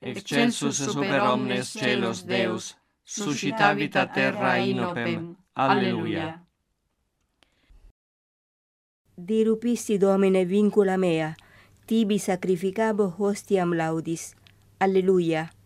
excelsus super omnes celos Deus, suscitavit a terra inopem. Alleluia. Dirupisti Domine vincula mea, tibi sacrificabo hostiam laudis. Alleluia.